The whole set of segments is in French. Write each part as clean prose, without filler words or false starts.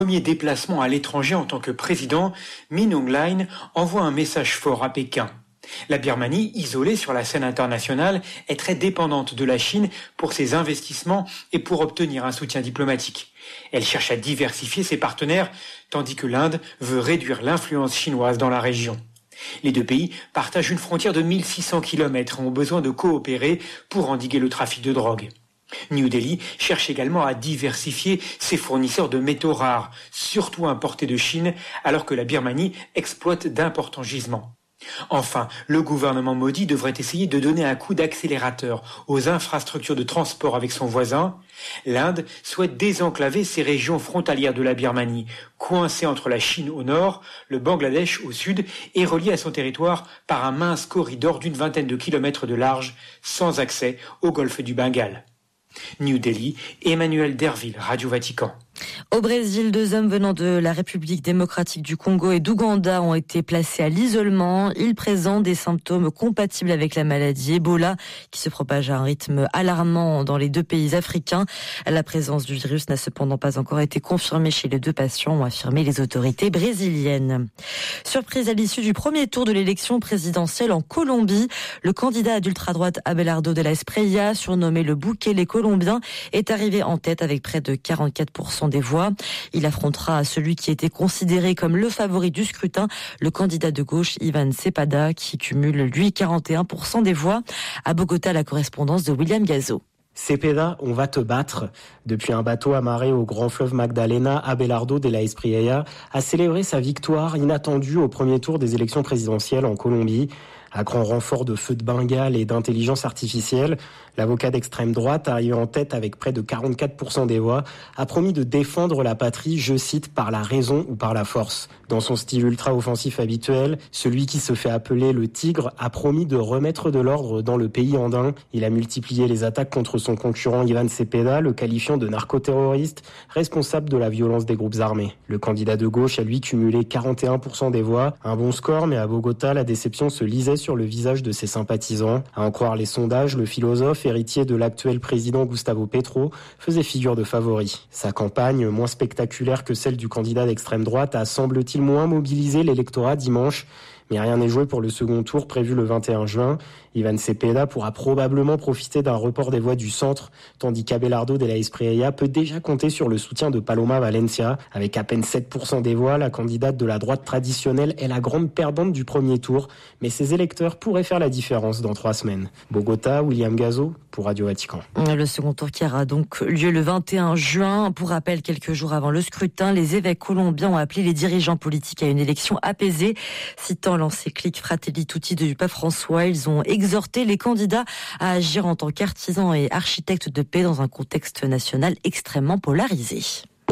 Premier déplacement à l'étranger en tant que président, Min Aung-Hlaing envoie un message fort à Pékin. La Birmanie, isolée sur la scène internationale, est très dépendante de la Chine pour ses investissements et pour obtenir un soutien diplomatique. Elle cherche à diversifier ses partenaires, tandis que l'Inde veut réduire l'influence chinoise dans la région. Les deux pays partagent une frontière de 1600 km et ont besoin de coopérer pour endiguer le trafic de drogue. New Delhi cherche également à diversifier ses fournisseurs de métaux rares, surtout importés de Chine, alors que la Birmanie exploite d'importants gisements. Enfin, le gouvernement Modi devrait essayer de donner un coup d'accélérateur aux infrastructures de transport avec son voisin. L'Inde souhaite désenclaver ces régions frontalières de la Birmanie, coincées entre la Chine au nord, le Bangladesh au sud et reliées à son territoire par un mince corridor d'une vingtaine de kilomètres de large, sans accès au golfe du Bengale. New Delhi, Emmanuel Derville, Radio Vatican. Au Brésil, 2 hommes venant de la République démocratique du Congo et d'Ouganda ont été placés à l'isolement. Ils présentent des symptômes compatibles avec la maladie Ebola qui se propage à un rythme alarmant dans les 2 pays africains. La présence du virus n'a cependant pas encore été confirmée chez les 2 patients, ont affirmé les autorités brésiliennes. Surprise à l'issue du premier tour de l'élection présidentielle en Colombie. Le candidat d'ultra-droite Abelardo de la Espriella, surnommé le Bukele colombien, est arrivé en tête avec près de 44% des voix. Il affrontera celui qui était considéré comme le favori du scrutin, le candidat de gauche Ivan Cepeda, qui cumule lui 41% des voix. À Bogota, la correspondance de William Gazo. Cepeda, on va te battre. Depuis un bateau amarré au grand fleuve Magdalena, Abelardo de la Espriella a célébré sa victoire inattendue au premier tour des élections présidentielles en Colombie. À grand renfort de feux de Bengale et d'intelligence artificielle, l'avocat d'extrême droite, arrivé en tête avec près de 44% des voix, a promis de défendre la patrie, je cite, par la raison ou par la force. Dans son style ultra-offensif habituel, celui qui se fait appeler le Tigre a promis de remettre de l'ordre dans le pays andin. Il a multiplié les attaques contre son concurrent Ivan Cepeda, le qualifiant de narcoterroriste, responsable de la violence des groupes armés. Le candidat de gauche a lui cumulé 41% des voix. Un bon score, mais à Bogota, la déception se lisait sur le visage de ses sympathisants. À en croire les sondages, le philosophe, héritier de l'actuel président Gustavo Petro, faisait figure de favori. Sa campagne, moins spectaculaire que celle du candidat d'extrême droite, a semble-t-il moins mobilisé l'électorat dimanche. Mais rien n'est joué pour le second tour prévu le 21 juin. Ivan Cepeda pourra probablement profiter d'un report des voix du centre, tandis qu'Abelardo de la Espriella peut déjà compter sur le soutien de Paloma Valencia. Avec à peine 7% des voix, la candidate de la droite traditionnelle est la grande perdante du premier tour, mais ses électeurs pourraient faire la différence dans 3 semaines. Bogota, William Gazo pour Radio Vatican. Le second tour qui aura donc lieu le 21 juin. Pour rappel, quelques jours avant le scrutin, les évêques colombiens ont appelé les dirigeants politiques à une élection apaisée. Citant l'encyclique Fratelli Tutti du pape François, ils ont exhorté les candidats à agir en tant qu'artisans et architectes de paix dans un contexte national extrêmement polarisé.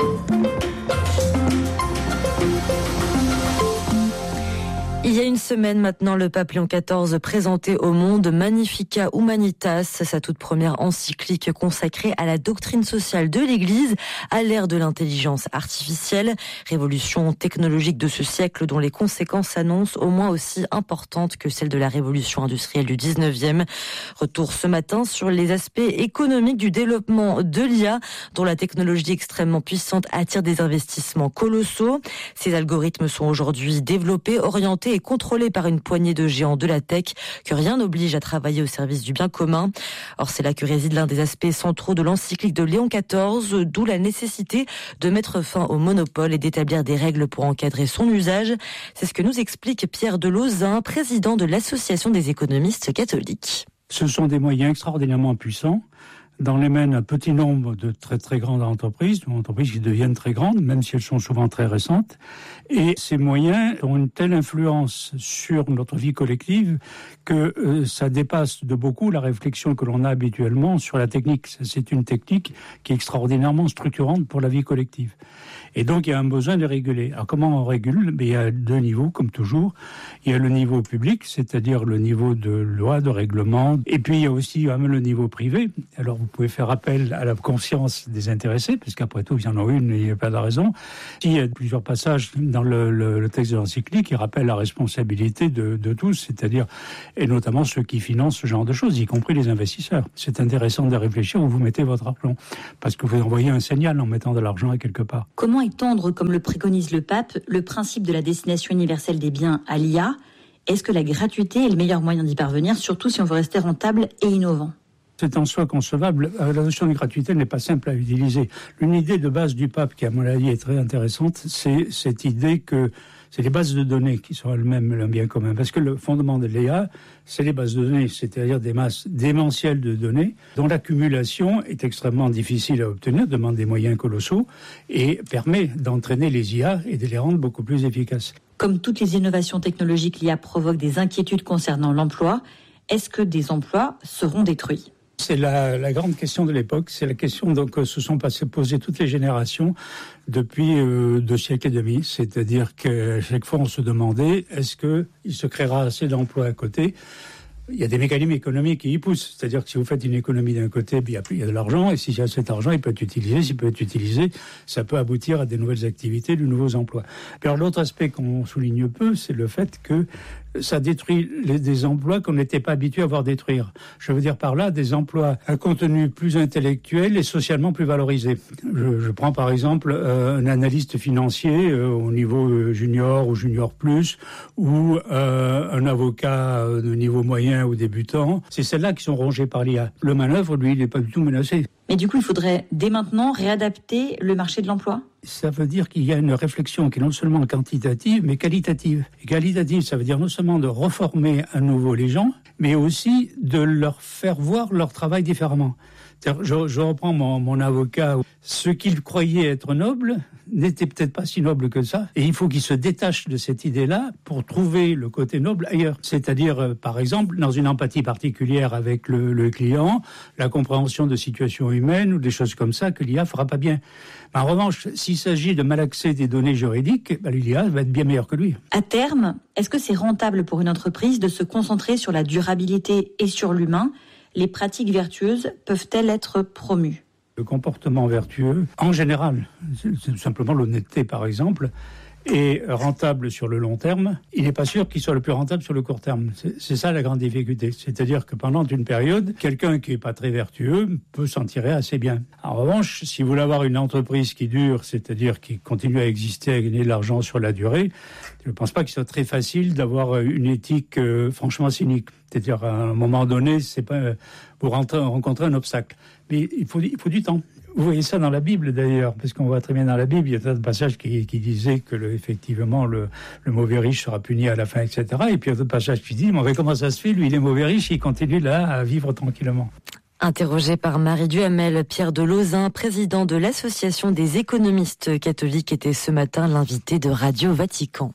Il y a une semaine maintenant, le pape Léon XIV présentait au monde Magnificat Humanitas, sa toute première encyclique consacrée à la doctrine sociale de l'Église à l'ère de l'intelligence artificielle, révolution technologique de ce siècle dont les conséquences s'annoncent au moins aussi importantes que celles de la révolution industrielle du 19e. Retour ce matin sur les aspects économiques du développement de l'IA, dont la technologie extrêmement puissante attire des investissements colossaux. Ces algorithmes sont aujourd'hui développés, orientés et contrôlé par une poignée de géants de la tech que rien n'oblige à travailler au service du bien commun. Or, c'est là que réside l'un des aspects centraux de l'encyclique de Léon XIV, d'où la nécessité de mettre fin au monopole et d'établir des règles pour encadrer son usage. C'est ce que nous explique Pierre Delauzin, président de l'Association des économistes catholiques. Ce sont des moyens extraordinairement puissants dans les mains d'un petit nombre de très très grandes entreprises qui deviennent très grandes, même si elles sont souvent très récentes. Et ces moyens ont une telle influence sur notre vie collective que ça dépasse de beaucoup la réflexion que l'on a habituellement sur la technique. C'est une technique qui est extraordinairement structurante pour la vie collective. Et donc, il y a un besoin de réguler. Alors, comment on régule ? Il y a 2 niveaux, comme toujours. Il y a le niveau public, c'est-à-dire le niveau de loi, de règlement. Et puis, il y a aussi le niveau privé. Alors, vous pouvez faire appel à la conscience des intéressés, puisqu'après tout, il y en a une, il n'y a pas de raison. Il y a plusieurs passages dans le texte de l'encyclique qui rappellent la responsabilité de tous, c'est-à-dire, et notamment ceux qui financent ce genre de choses, y compris les investisseurs. C'est intéressant de réfléchir où vous mettez votre argent, parce que vous envoyez un signal en mettant de l'argent à quelque part. Comment Comment étendre, comme le préconise le pape, le principe de la destination universelle des biens à l'IA ? Est-ce que la gratuité est le meilleur moyen d'y parvenir, surtout si on veut rester rentable et innovant ? C'est en soi concevable. La notion de gratuité n'est pas simple à utiliser. Une idée de base du pape, qui à mon avis est très intéressante, c'est cette idée que c'est les bases de données qui sont elles-mêmes un bien commun. Parce que le fondement de l'IA, c'est les bases de données, c'est-à-dire des masses démentielles de données dont l'accumulation est extrêmement difficile à obtenir, demande des moyens colossaux et permet d'entraîner les IA et de les rendre beaucoup plus efficaces. Comme toutes les innovations technologiques, l'IA provoque des inquiétudes concernant l'emploi. Est-ce que des emplois seront détruits ? C'est la grande question de l'époque. C'est la question que se sont posées toutes les générations depuis 2 siècles et demi. C'est-à-dire qu'à chaque fois, on se demandait, est-ce qu'il se créera assez d'emplois à côté ? Il y a des mécanismes économiques qui y poussent. C'est-à-dire que si vous faites une économie d'un côté, il y a de l'argent. Et si cet argent, il peut être utilisé. S'il peut être utilisé, ça peut aboutir à des nouvelles activités, de nouveaux emplois. Alors l'autre aspect qu'on souligne peu, c'est le fait que ça détruit des emplois qu'on n'était pas habitué à voir détruire. Je veux dire par là des emplois à contenu plus intellectuel et socialement plus valorisé. Je prends par exemple un analyste financier au niveau junior ou junior plus, ou un avocat de niveau moyen ou débutant. C'est celles-là qui sont rongées par l'IA. Le manœuvre, lui, il n'est pas du tout menacé. Mais du coup, il faudrait dès maintenant réadapter le marché de l'emploi ? Ça veut dire qu'il y a une réflexion qui est non seulement quantitative, mais qualitative. Et qualitative, ça veut dire non seulement de reformer à nouveau les gens, mais aussi de leur faire voir leur travail différemment. Je reprends mon avocat. Ce qu'il croyait être noble n'était peut-être pas si noble que ça. Et il faut qu'il se détache de cette idée-là pour trouver le côté noble ailleurs. C'est-à-dire, par exemple, dans une empathie particulière avec le client, la compréhension de situations humaines ou des choses comme ça que l'IA fera pas bien. En revanche, s'il s'agit de malaxer des données juridiques, l'IA va être bien meilleure que lui. À terme, est-ce que c'est rentable pour une entreprise de se concentrer sur la durabilité et sur l'humain ? Les pratiques vertueuses peuvent-elles être promues ? Le comportement vertueux, en général, c'est tout simplement l'honnêteté par exemple, est rentable sur le long terme. Il n'est pas sûr qu'il soit le plus rentable sur le court terme. C'est ça la grande difficulté. C'est-à-dire que pendant une période, quelqu'un qui n'est pas très vertueux peut s'en tirer assez bien. En revanche, si vous voulez avoir une entreprise qui dure, c'est-à-dire qui continue à exister, à gagner de l'argent sur la durée, je ne pense pas qu'il soit très facile d'avoir une éthique franchement cynique. C'est-à-dire, à un moment donné, c'est pas pour rencontrer un obstacle. Mais il faut du temps. Vous voyez ça dans la Bible, d'ailleurs, parce qu'on voit très bien dans la Bible, il y a un passage qui disait que, effectivement, le mauvais riche sera puni à la fin, etc. Et puis, il y a d'autres passages qui disent, mais comment ça se fait, lui, il est mauvais riche, il continue là à vivre tranquillement. Interrogé par Marie Duhamel, Pierre de Lauzun, président de l'Association des économistes catholiques, était ce matin l'invité de Radio Vatican.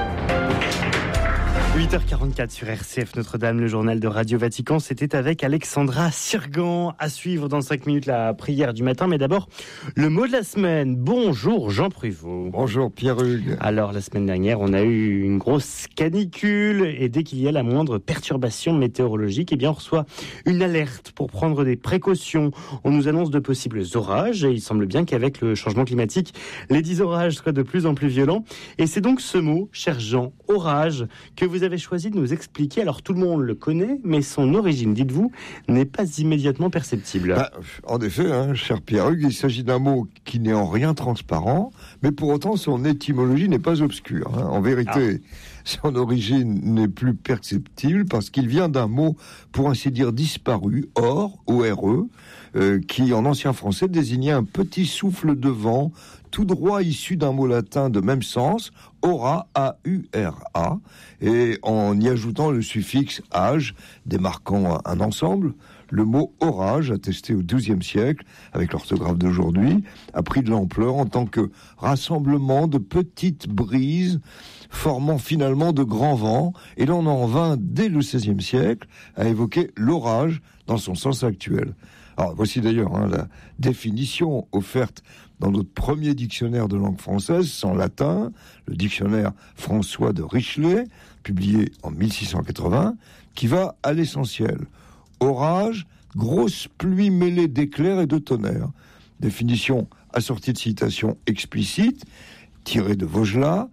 8h44 sur RCF Notre-Dame, le journal de Radio Vatican. C'était avec Alexandra Sirgan. À suivre dans 5 minutes la prière du matin. Mais d'abord, le mot de la semaine. Bonjour Jean Pruvot. Bonjour Pierre-Hugues. Alors, la semaine dernière, on a eu une grosse canicule. Et dès qu'il y a la moindre perturbation météorologique, eh bien, on reçoit une alerte pour prendre des précautions. On nous annonce de possibles orages. Et il semble bien qu'avec le changement climatique, les 10 orages seraient de plus en plus violents. Et c'est donc ce mot, cher Jean, orage, que vous avez choisi de nous expliquer. Alors tout le monde le connaît, mais son origine, dites-vous, n'est pas immédiatement perceptible. En effet, cher Pierre-Hugues, il s'agit d'un mot qui n'est en rien transparent, mais pour autant son étymologie n'est pas obscure. En vérité, son origine n'est plus perceptible parce qu'il vient d'un mot, pour ainsi dire, disparu, or, O-R-E, qui en ancien français désignait un petit souffle de vent tout droit issu d'un mot latin de même sens, aura, A-U-R-A, et en y ajoutant le suffixe age, démarquant un ensemble, le mot orage, attesté au XIIe siècle, avec l'orthographe d'aujourd'hui, a pris de l'ampleur en tant que rassemblement de petites brises formant finalement de grands vents, et l'on en vint dès le XVIe siècle à évoquer l'orage dans son sens actuel. Alors voici d'ailleurs la définition offerte dans notre premier dictionnaire de langue française, en latin, le dictionnaire François de Richelet, publié en 1680, qui va à l'essentiel. Orage, grosse pluie mêlée d'éclairs et de tonnerres. Définition assortie de citation explicite, tirée de Vaugelas.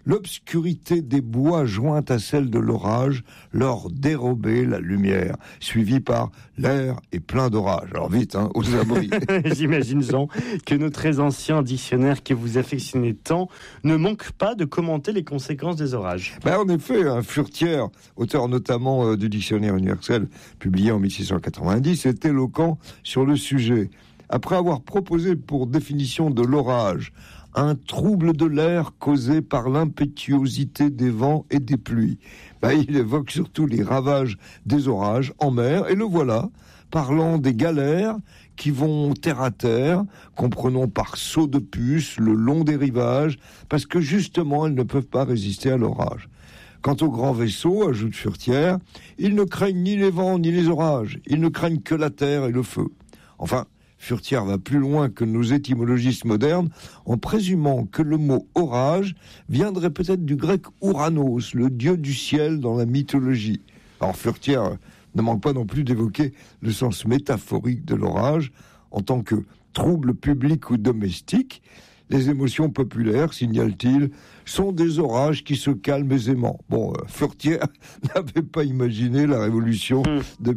l'obscurité des bois jointe à celle de l'orage leur dérobait la lumière, suivie par l'air est plein d'orage. Alors vite, aux abris. J'imagine, Jean, que nos très anciens dictionnaires que vous affectionnez tant ne manquent pas de commenter les conséquences des orages. En effet, Furetière, auteur notamment du Dictionnaire universel, publié en 1690, est éloquent sur le sujet. Après avoir proposé pour définition de l'orage un trouble de l'air causé par l'impétuosité des vents et des pluies, il évoque surtout les ravages des orages en mer, et le voilà, parlant des galères qui vont terre à terre, comprenons par saut de puce le long des rivages, parce que justement elles ne peuvent pas résister à l'orage. Quant aux grands vaisseaux, ajoute Furetière, ils ne craignent ni les vents ni les orages, ils ne craignent que la terre et le feu. Enfin, Furetière va plus loin que nos étymologistes modernes en présumant que le mot orage viendrait peut-être du grec Ouranos, le dieu du ciel dans la mythologie. Alors Furetière ne manque pas non plus d'évoquer le sens métaphorique de l'orage en tant que trouble public ou domestique. Les émotions populaires, signale-t-il, sont des orages qui se calment aisément. Furetière n'avait pas imaginé la révolution de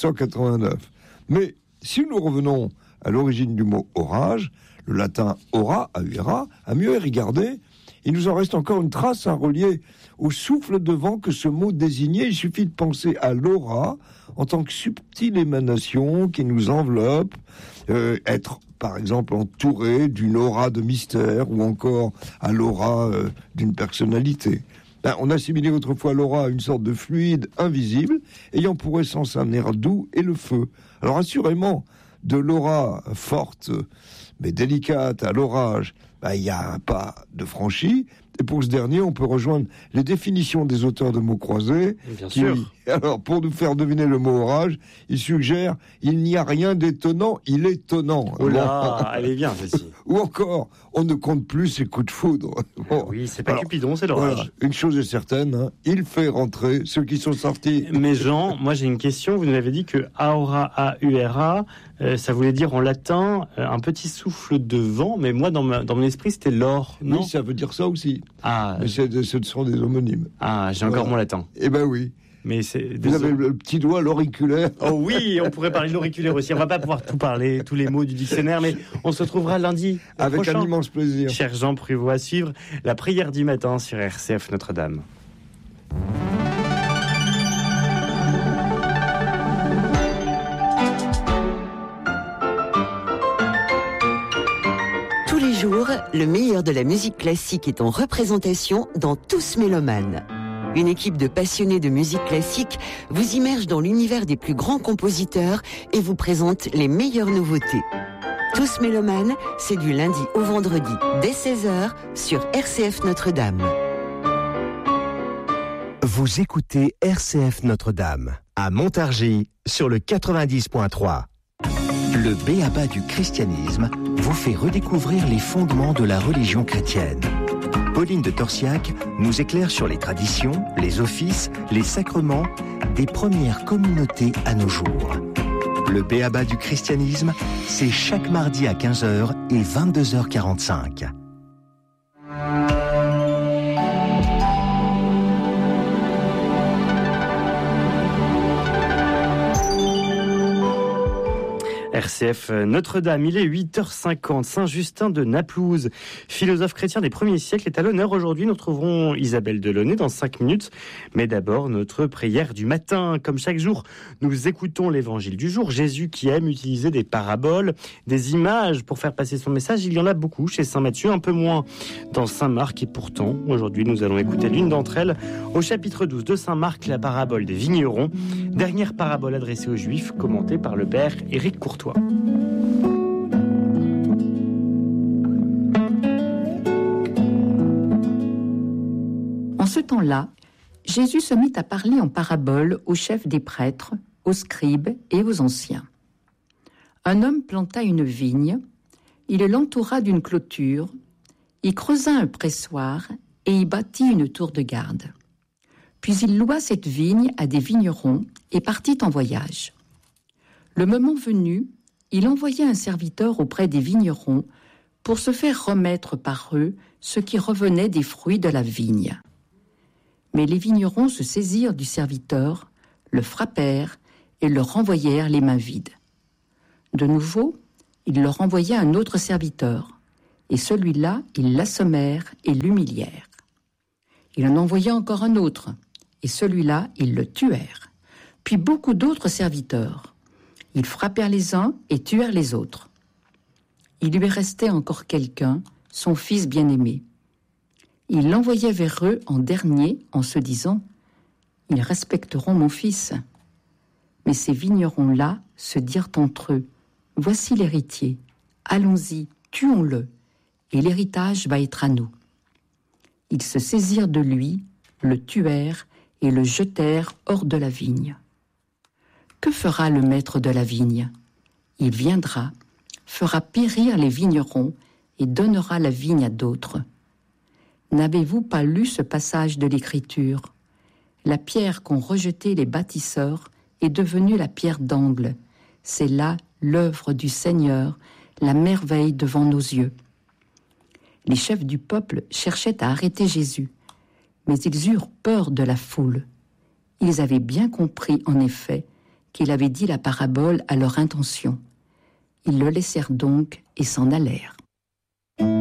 1789. Mais si nous revenons à l'origine du mot orage, le latin ora, aura, à mieux y regarder, il nous en reste encore une trace à relier au souffle de vent que ce mot désignait. Il suffit de penser à l'aura en tant que subtile émanation qui nous enveloppe, être par exemple entouré d'une aura de mystère ou encore à l'aura d'une personnalité. On assimilait autrefois l'aura à une sorte de fluide invisible ayant pour essence un air doux et le feu. Alors assurément, de l'aura forte mais délicate à l'orage, il y a un pas de franchi. Et pour ce dernier, on peut rejoindre les définitions des auteurs de mots croisés. Bien sûr. Alors, pour nous faire deviner le mot orage, il suggère « il n'y a rien d'étonnant, il est tonnant ». Oh là, elle est bien, celle-ci. Ou encore, on ne compte plus ses coups de foudre. Oui, c'est pas Cupidon, c'est l'orage. Voilà, une chose est certaine, il fait rentrer ceux qui sont sortis. Mais Jean, moi j'ai une question. Vous nous avez dit que aura, A-U-R-A, ça voulait dire en latin un petit souffle de vent, mais moi dans mon esprit c'était l'or, non ? Oui, ça veut dire ça aussi. Ah, mais ce sont des homonymes. Ah, j'ai encore mon latin. Eh ben oui. Mais vous avez le petit doigt, l'auriculaire. Oh oui, on pourrait parler de l'auriculaire aussi. On va pas pouvoir tout parler, tous les mots du dictionnaire, mais on se retrouvera lundi avec prochain. Un immense plaisir. Cher Jean Prévost, à suivre la prière du matin sur RCF Notre-Dame. Tous les jours, le meilleur de la musique classique est en représentation dans Tous Mélomanes. Une équipe de passionnés de musique classique vous immerge dans l'univers des plus grands compositeurs et vous présente les meilleures nouveautés. Tous Mélomanes, c'est du lundi au vendredi dès 16h sur RCF Notre-Dame. Vous écoutez RCF Notre-Dame à Montargis sur le 90.3. Le b.a.-ba du christianisme vous fait redécouvrir les fondements de la religion chrétienne. Pauline de Torsiac nous éclaire sur les traditions, les offices, les sacrements des premières communautés à nos jours. Le b.a.-ba du christianisme, c'est chaque mardi à 15h et 22h45. RCF Notre-Dame, il est 8h50. Saint-Justin de Naplouse, philosophe chrétien des premiers siècles, est à l'honneur aujourd'hui. Nous retrouverons Isabelle Delaunay dans 5 minutes. Mais d'abord, notre prière du matin. Comme chaque jour, nous écoutons l'évangile du jour. Jésus qui aime utiliser des paraboles, des images pour faire passer son message. Il y en a beaucoup chez Saint Matthieu, un peu moins dans Saint Marc. Et pourtant, aujourd'hui, nous allons écouter l'une d'entre elles. Au chapitre 12 de Saint Marc, la parabole des vignerons. Dernière parabole adressée aux Juifs, commentée par le père Éric Courtois. En ce temps-là, Jésus se mit à parler en parabole aux chefs des prêtres, aux scribes et aux anciens. Un homme planta une vigne, il l'entoura d'une clôture, y creusa un pressoir et y bâtit une tour de garde. Puis il loua cette vigne à des vignerons et partit en voyage. Le moment venu, il envoya un serviteur auprès des vignerons pour se faire remettre par eux ce qui revenait des fruits de la vigne. Mais les vignerons se saisirent du serviteur, le frappèrent et le renvoyèrent les mains vides. De nouveau, ils leur envoyaient un autre serviteur, et celui-là, ils l'assommèrent et l'humilièrent. Il en envoya encore un autre, et celui-là, ils le tuèrent. Puis beaucoup d'autres serviteurs. Ils frappèrent les uns et tuèrent les autres. Il lui restait encore quelqu'un, son fils bien-aimé. Il l'envoyait vers eux en dernier en se disant « Ils respecteront mon fils ». Mais ces vignerons-là se dirent entre eux « Voici l'héritier, allons-y, tuons-le, et l'héritage va être à nous. » Ils se saisirent de lui, le tuèrent et le jetèrent hors de la vigne. Que fera le maître de la vigne ? Il viendra, fera périr les vignerons et donnera la vigne à d'autres. N'avez-vous pas lu ce passage de l'Écriture ? La pierre qu'ont rejetée les bâtisseurs est devenue la pierre d'angle. C'est là l'œuvre du Seigneur, la merveille devant nos yeux. Les chefs du peuple cherchaient à arrêter Jésus, mais ils eurent peur de la foule. Ils avaient bien compris, en effet, qu'il avait dit la parabole à leur intention. Ils le laissèrent donc et s'en allèrent.